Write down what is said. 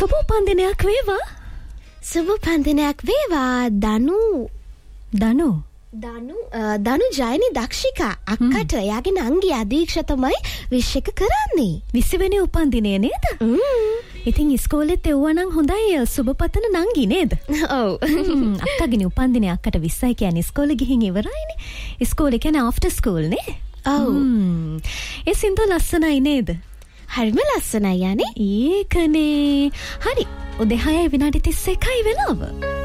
සුබ උපන්දිනයක් වේවා. සුබ උපන්දිනයක් වේවා දනු ජයනි දක්ෂිකා අක්කට එයාගේ නංගි අධීක්ෂ තමයි විශ් එක කරන්නේ. 20 වෙනි උපන්දිනය නේද? ඉතින් ඉස්කෝලෙත් එව්වනම් හොඳයි සුබපතන නංගි නේද? ඔව්. අක්කගේ උපන්දිනය අක්කට 20යි කියන්නේ ඉස්කෝලේ ගිහින් ඉවරයිනේ. ඉස්කෝලේ කියන්නේ ආෆ්ටර් ස්කූල් නේ? ඔව්. ඒ සින්දු ලස්සනයි නේද? හරිම ලස්සනයි යන්නේ. ඒකනේ. හරි. උදේ 6:31 වෙලාව.